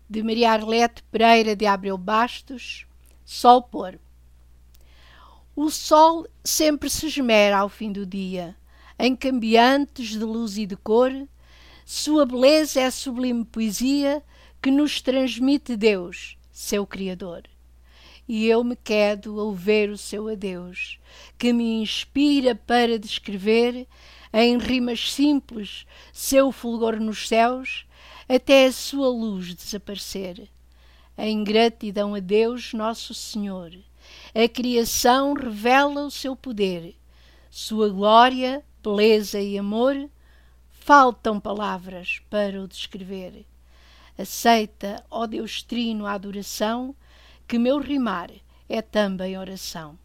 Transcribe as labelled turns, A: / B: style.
A: de Maria Arlete Pereira de Abreu Bastos. Sol pôr. O sol sempre se esmera ao fim do dia, em cambiantes de luz e de cor. Sua beleza é a sublime poesia que nos transmite Deus, seu Criador. E eu me quedo ao ver o seu adeus, que me inspira para descrever, em rimas simples, seu fulgor nos céus, até a sua luz desaparecer. Em gratidão a Deus Nosso Senhor, a criação revela o seu poder, sua glória, beleza e amor, faltam palavras para o descrever. Aceita, ó Deus Trino, a adoração, que meu rimar é também oração.